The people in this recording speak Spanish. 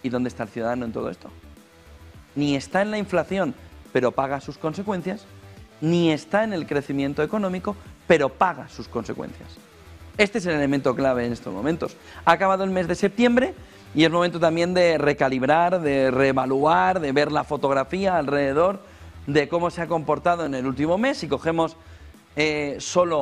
¿Y dónde está el ciudadano en todo esto? Ni está en la inflación, pero paga sus consecuencias, ni está en el crecimiento económico, pero paga sus consecuencias. Este es el elemento clave en estos momentos. Ha acabado el mes de septiembre y es momento también de recalibrar, de reevaluar, de ver la fotografía alrededor de cómo se ha comportado en el último mes. Si cogemos solo